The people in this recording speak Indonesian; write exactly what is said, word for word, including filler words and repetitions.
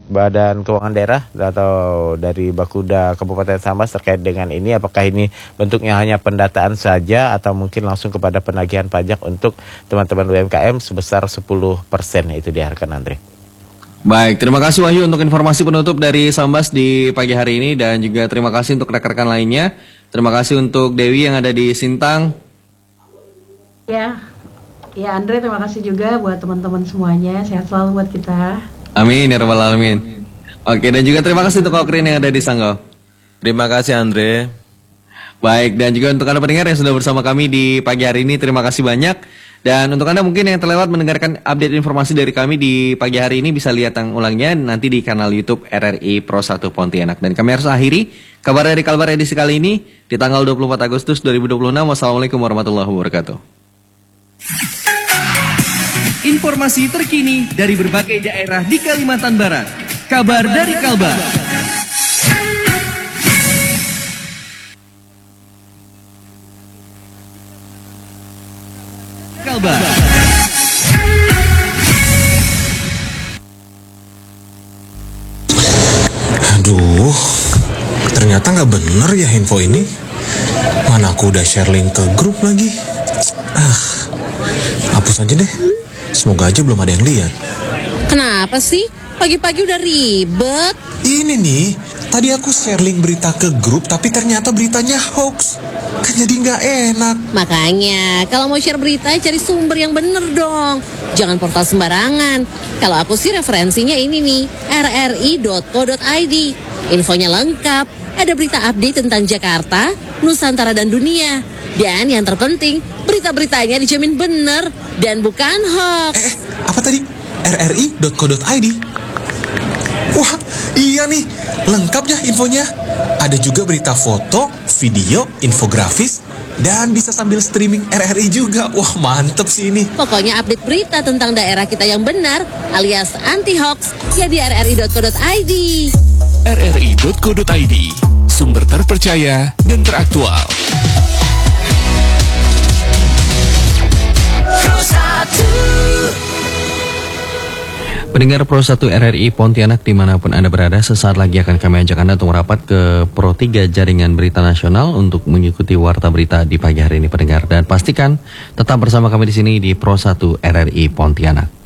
Badan Keuangan Daerah atau dari Bakuda Kabupaten Sambas terkait dengan ini, apakah ini bentuknya hanya pendataan saja atau mungkin langsung kepada penagihan pajak untuk teman-teman U M K M sebesar sepuluh persen, itu diharapkan, Andre. Baik, terima kasih Wahyu untuk informasi penutup dari Sambas di pagi hari ini, dan juga terima kasih untuk rekan-rekan lainnya. Terima kasih untuk Dewi yang ada di Sintang. Ya, ya Andre, terima kasih juga buat teman-teman semuanya. Sehat selalu buat kita. Amin ya rabbal alamin. Oke, dan juga terima kasih untuk Okrin yang ada di Sanggau. Terima kasih Andre. Baik, dan juga untuk Anda pendengar yang sudah bersama kami di pagi hari ini, terima kasih banyak. Dan untuk Anda mungkin yang terlewat mendengarkan update informasi dari kami di pagi hari ini, bisa lihat yang ulangnya nanti di kanal YouTube R R I Pro satu Pontianak. Dan kami harus akhiri kabar dari Kalbar edisi kali ini di tanggal dua puluh empat Agustus dua ribu dua puluh enam. Wassalamualaikum warahmatullahi wabarakatuh. Informasi terkini dari berbagai daerah di Kalimantan Barat. Kabar dari Kalbar. Kalbar. Aduh, ternyata nggak bener ya info ini. Mana aku udah share link ke grup lagi. Ah, hapus aja deh. Semoga aja belum ada yang lihat. Kenapa sih? Pagi-pagi udah ribet. Ini nih, tadi aku share link berita ke grup, tapi ternyata beritanya hoax. Kan jadi nggak enak. Makanya, kalau mau share berita, cari sumber yang bener dong. Jangan portal sembarangan. Kalau aku sih referensinya ini nih, r r i dot co dot i d. Infonya lengkap. Ada berita update tentang Jakarta, Nusantara, dan dunia. Dan yang terpenting, berita-beritanya dijamin bener dan bukan hoax. Eh, apa tadi? r r i dot co dot i d. Wah, iya nih, lengkap ya infonya. Ada juga berita foto, video, infografis, dan bisa sambil streaming R R I juga. Wah, mantep sih ini. Pokoknya update berita tentang daerah kita yang benar alias anti hoax ya di r r i dot co dot i d. r r i dot co dot i d, sumber terpercaya dan teraktual. Pendengar Pro satu R R I Pontianak dimanapun Anda berada, sesaat lagi akan kami ajak Anda untuk merapat ke Pro tiga Jaringan Berita Nasional untuk mengikuti warta berita di pagi hari ini, pendengar. Dan pastikan tetap bersama kami di sini di Pro satu R R I Pontianak.